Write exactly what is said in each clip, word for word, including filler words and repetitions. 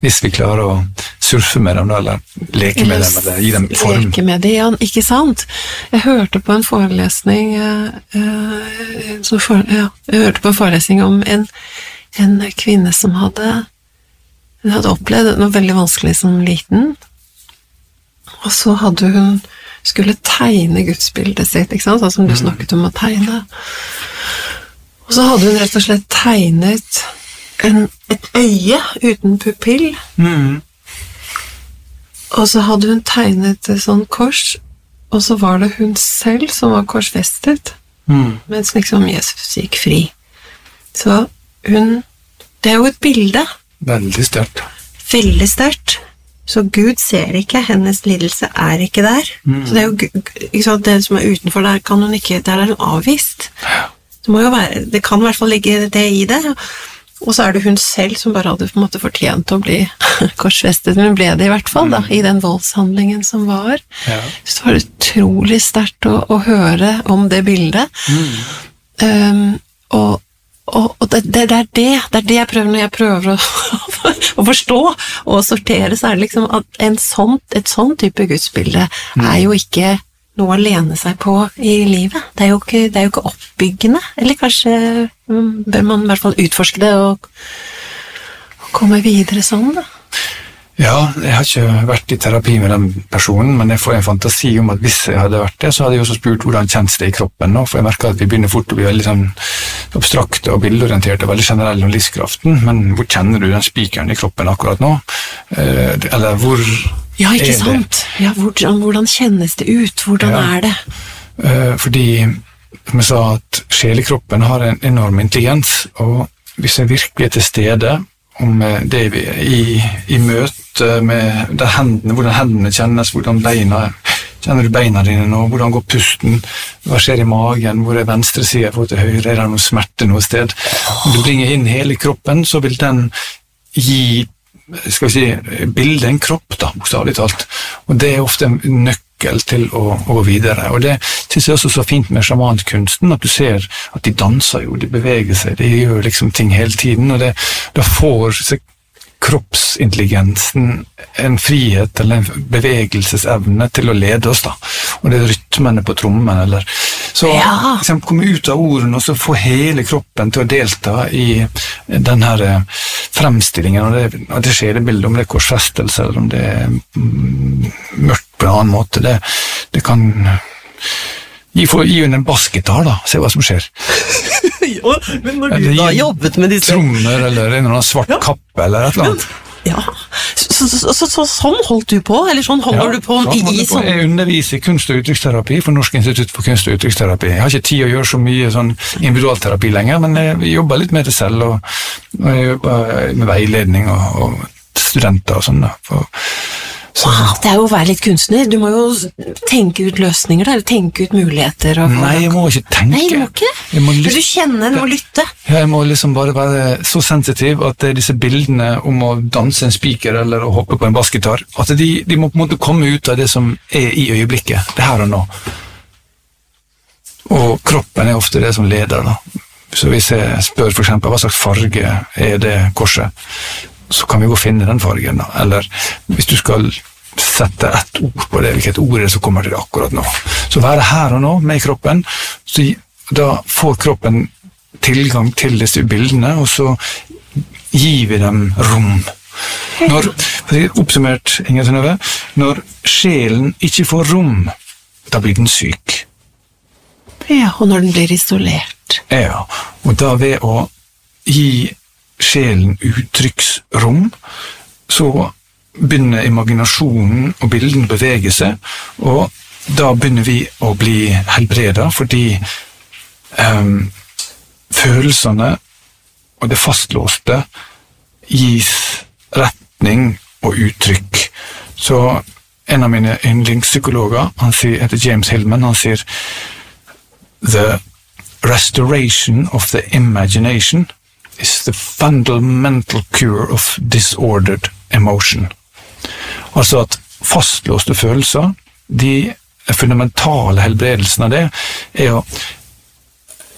hvis vi klarer å surfe med dem, eller leke med dem, eller gi dem form. Leke med dem, ja, ikke sant? Jeg hørte på en forelesning, uh, så for, ja, jeg hørte på en forelesning om en, en kvinne som hadde, hun hadde opplevd noe veldig vanskelig som liten, og så hadde hun skulle tegne gudsbildet sitt, ikke sant? Altså, som du snakket om å tegne. Og så hadde hun rett og slett tegnet en, et øye uten pupill. Mm. Og så hadde hun tegnet et sånn kors, og så var det hun selv som var korsfestet, mm. mens liksom Jesus gikk fri. Så hun, det er jo et bilde. Veldig sterkt. Veldig sterkt. Så Gud ser ikke, hennes lidelse er ikke der. Mm. Så det er jo, ikke sant, det som er utenfor der, kan hun ikke, der er hun avvist. Det må jo være, det kan i hvert fall ligge det i det, og så er det hun selv som bare hadde på en måte fortjent å bli korsfestet, men hun ble det i hvert fall da, i den voldshandlingen som var. Ja. Så det var utrolig sterkt å, å høre om det bildet. Mm. Um, og, og, og det, det, det er det, det er det jeg prøver når jeg prøver å, å forstå og sortere, så er det liksom at en sånn, et sånn type gudsbilde mm. er jo ikke noe å lene seg på i livet. Det er jo ikke, det er jo ikke oppbyggende, eller kanskje bør man i hvert fall utforske det og, og komme videre sånn da. Ja, jeg har ikke vært i terapi med den personen, men jeg får en fantasi om at hvis jeg hadde vært det, så hadde jeg også spurt hvordan kjennes det i kroppen nå, for jeg merker at vi begynner fort å bli veldig sånn abstrakte og bildorienterte og veldig generelle om livskraften, men hvor kjenner du den spikeren i kroppen akkurat nå? Eh, eller hvor Ja, ikke sant? Ja, hvordan, hvordan kjennes det ut? Hvordan ja. er det? Uh, fordi, som jeg sa, at sjelekroppen har en enorm intelligens, og hvis jeg virkelig er til stede om det vi i, i møte med de hendene, hvordan hendene kjennes, hvordan beina, kjenner du beina dine nå, hvordan går pusten, hva skjer i magen, hvor er venstre side, hvor til høyre, er det noe smerte noe sted? Om du bringer inn hele kroppen, så vil den gi skal vi si, bilde en kropp da, bokstavlig talt. Og det er ofte en nøkkel til å, å gå videre. Og det synes jeg også så fint med sjamankunsten, at du ser at de danser jo, de beveger seg, de gjør liksom ting hele tiden, og det, da får kroppsintelligensen en frihet eller en bevegelsesevne til å lede oss da. Og det er rytmene på trommen, eller så ja. liksom, komme ut av ordene og så få hele kroppen til å delta i den her fremstillingen, og det, og det skjer det bildet om det er korsfestelse, eller om det er mm, mørkt på en annen måte, det, det kan gi, for, gi en bassgitar da, se hva som skjer. Jo, men når du da har jobbet med disse trommer, eller en eller annen svart ja. kappe, eller et eller annet. Ja, så, så, så, så sånn holdt du på, eller sånn holder ja, du på sånn i, i sånn? Jeg underviser i kunst- og uttrykksterapi for Norsk institutt for kunst- og uttrykksterapi. Jeg har ikke tid å gjøre så mye sånn individualterapi lenger, men jeg jobber litt med det selv, og, og jeg jobber med veiledning og, og studenter og sånn da. For, så. Wow, det er jo å være litt kunstner. Du må jo tenke ut løsninger, eller tenke ut muligheter. Og Nei, jeg må ikke tenke. Nei, du må ikke. Jeg må lytte. Du kjenner, du må lytte. Ja, jeg må liksom bare være så sensitiv at det er disse bildene om å danse en spiker eller å hoppe på en bassgitar, at de, de må på en måte komme ut av det som er i øyeblikket, det her og nå. Og kroppen er ofte det som leder da. Så hvis jeg spør for eksempel hva slags farge er det korset, så kan vi gå og finne den fargen da. Eller hvis du skal sette et ord på det, hvilket ord er det som kommer til det akkurat nå. Så være her og nå med kroppen, så da får kroppen tilgang til disse bildene, og så gir vi dem rom. Når, oppsummert, Inger Synnøve, når sjelen ikke får rom, da blir den syk. Ja, og når den blir isolert. Ja, og da ved å gi sjelen uttrykksrom, så begynner imaginasjonen og bilden bevege seg, og da begynner vi å bli helbredet, fordi um, følelsene og det fastlåste gis retning og uttrykk. Så en av mine yndlingspsykologer, han sier, heter James Hillman, han sier «The restoration of the imagination is the fundamental cure of disordered emotion». Altså at fastlåste følelser, de fundamentale helbredelsen av det, er å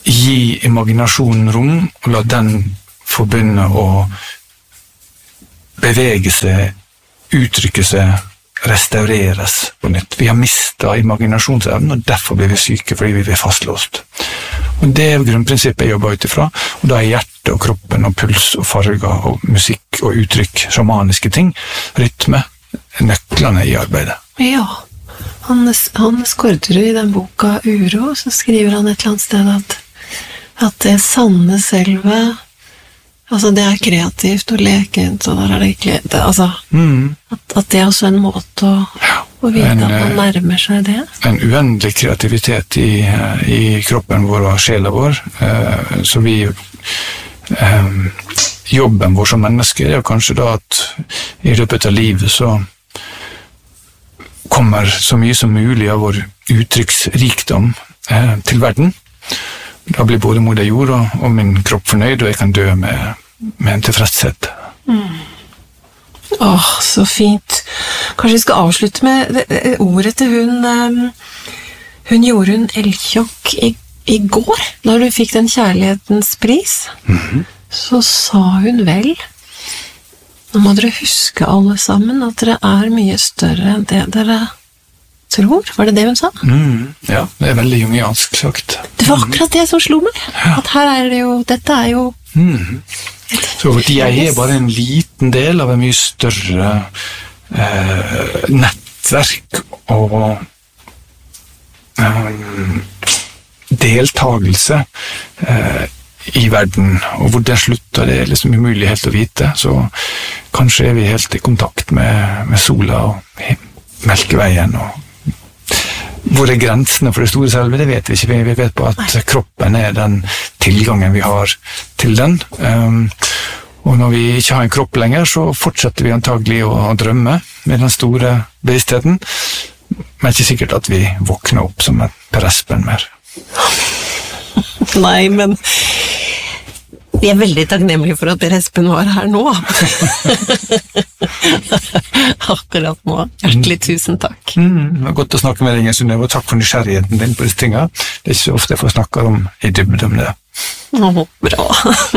gi imaginasjonen rom, og la den få begynne å bevege seg, uttrykke seg, restaureres på nytt. Vi har mistet imaginasjonsevnen, og derfor blir vi syke, fordi vi blir fastlåst. Og det er grunnprinsippet jeg jobber ut ifra, og da er hjertet og kroppen og puls og farger og musikk og uttrykk, shamaniske ting, rytme, nøklene i arbeidet. Ja, Hannes, Hannes Korderud i den boka Uro, så skriver han et eller annet sted at, at det sanne selve, altså det er kreativt og lekent, og der er det ikke, det, altså, mm. at, at det er også en måte å, ja, å vite en, at man nærmer seg det. En uendelig kreativitet i, i kroppen vår og sjela vår, så vi, jobben vår som mennesker er kanskje da at i løpet av livet så kommer så mye som mulig av vår uttrykksrikdom til verden. Da blir både moder jord og, og min kropp fornøyd, og jeg kan dø med, med en tilfredshet. Mm. Åh, så fint. Kanskje vi skal avslutte med det, ordet til hun, hun Jorunn Elkjokk i, i går, da du fikk den kjærlighetens pris. Mm-hmm. Så sa hun vel, nå må dere huske alle sammen, at dere er mye større enn det dere tror, var det det hun sa? Mm, ja, det er veldig jungiansk sagt. Det var akkurat det som slo meg, ja. At her er det jo, dette er jo... Mm. Så fordi jeg er bare en liten del av en mye større eh, nettverk og eh, deltagelse eh, i verden, og hvor det slutter det er liksom umulig helt å vite, så kanskje er vi helt i kontakt med, med sola og Melkeveien og hvor er grensene for det store selve, det vet vi ikke. Vi vet på at Nei. Kroppen er den tilgangen vi har til den. Um, og når vi ikke har en kropp lenger, så fortsetter vi antagelig å, å drømme med den store bevisstheten. Men det er ikke sikkert at vi våkner opp som et Per Espen mer. Nei, men vi er veldig takknemlige for at Per Espen var her nå. Akkurat nå. Hjertelig tusen takk. Mm, det var godt å snakke med deg, Synnøve, og takk for nysgjerrigheten din på disse tingene. Det er ikke så ofte jeg får snakke om i dybde om det. Åh, bra.